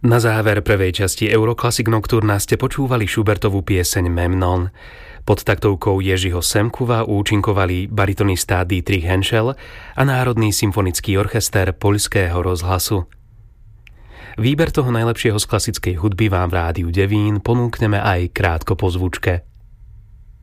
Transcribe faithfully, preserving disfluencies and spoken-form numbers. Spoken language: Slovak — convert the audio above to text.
Na záver prvej časti Euroclassic Nocturna ste počúvali Schubertovú pieseň Memnon. Pod taktovkou Ježiho Semkuva účinkovali baritonista Dietrich Henschel a Národný symfonický orchester Poľského rozhlasu. Výber toho najlepšieho z klasickej hudby vám v Rádiu Devín ponúkneme aj krátko po zvučke.